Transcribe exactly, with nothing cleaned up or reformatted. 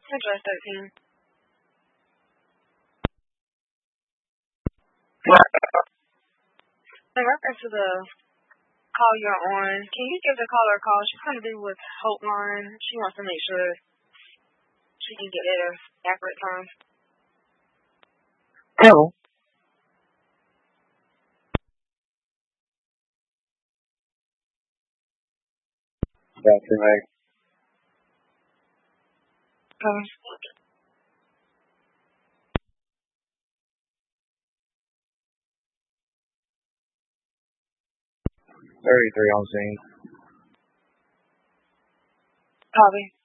Address thirteen. In reference to the call you're on, can you give the caller a call? She's going to be with Hope Line. She wants to make sure she can get there accurate time. Hello. That's right. Okay. thirty-three on scene. Copy.